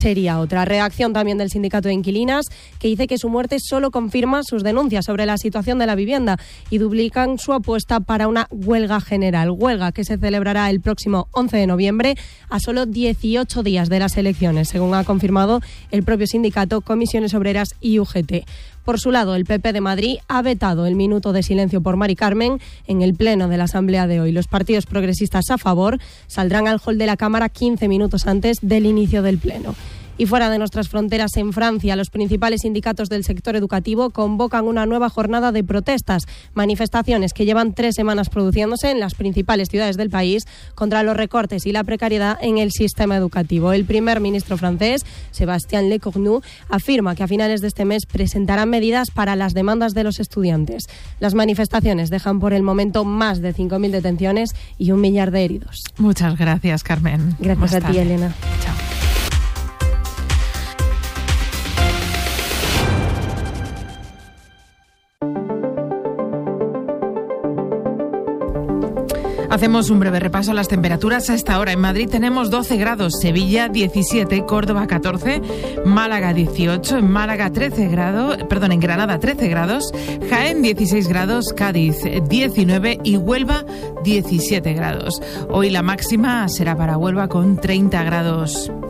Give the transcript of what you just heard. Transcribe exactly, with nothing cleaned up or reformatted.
sería otra. Reacción también del sindicato de inquilinas, que dice que su muerte solo confirma sus denuncias sobre la situación de la vivienda y duplican su apuesta para una huelga general. Huelga que se celebrará el próximo once de noviembre, a solo dieciocho días de las elecciones, según ha confirmado el propio sindicato, Comisiones Obreras y U G T. Por su lado, el P P de Madrid ha vetado el minuto de silencio por Mari Carmen en el pleno de la Asamblea de hoy. Los partidos progresistas a favor saldrán al hall de la Cámara quince minutos antes del inicio del pleno. Y fuera de nuestras fronteras, en Francia, los principales sindicatos del sector educativo convocan una nueva jornada de protestas, manifestaciones que llevan tres semanas produciéndose en las principales ciudades del país contra los recortes y la precariedad en el sistema educativo. El primer ministro francés, Sébastien Lecornu, afirma que a finales de este mes presentarán medidas para las demandas de los estudiantes. Las manifestaciones dejan por el momento más de cinco mil detenciones y un millar de heridos. Muchas gracias, Carmen. Gracias a ti, Elena. Chao. Hacemos un breve repaso a las temperaturas a esta hora. En Madrid tenemos doce grados, Sevilla diecisiete, Córdoba catorce, Málaga dieciocho, en Málaga trece grados, perdón, en Granada trece grados, Jaén dieciséis grados, Cádiz diecinueve y Huelva diecisiete grados. Hoy la máxima será para Huelva con treinta grados.